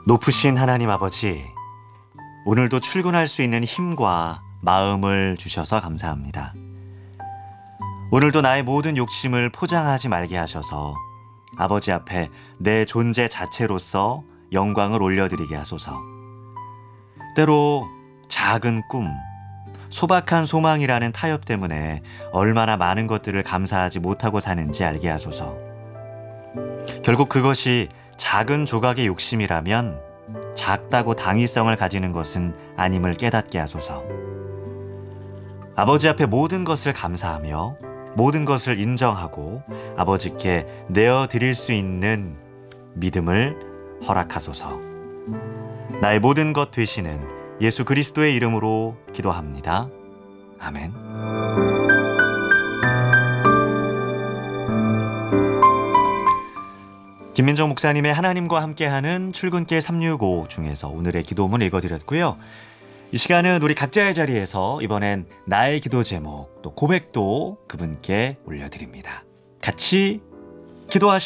높으신 하나님 아버지, 오늘도 출근할 수 있는 힘과 마음을 주셔서 감사합니다. 오늘도 나의 모든 욕심을 포장하지 말게 하셔서 아버지 앞에 내 존재 자체로서 영광을 올려드리게 하소서. 때로 작은 꿈, 소박한 소망이라는 타협 때문에 얼마나 많은 것들을 감사하지 못하고 사는지 알게 하소서. 결국 그것이 작은 조각의 욕심이라면 작다고 당위성을 가지는 것은 아님을 깨닫게 하소서. 아버지 앞에 모든 것을 감사하며 모든 것을 인정하고 아버지께 내어드릴 수 있는 믿음을 허락하소서. 나의 모든 것 되시는 예수 그리스도의 이름으로 기도합니다. 아멘. 김민정 목사님의 하나님과 함께하는 출근길 365 중에서 오늘의 기도문을 읽어드렸고요. 이 시간은 우리 각자의 자리에서 이번엔 나의 기도 제목 또 고백도 그분께 올려드립니다. 같이 기도하시고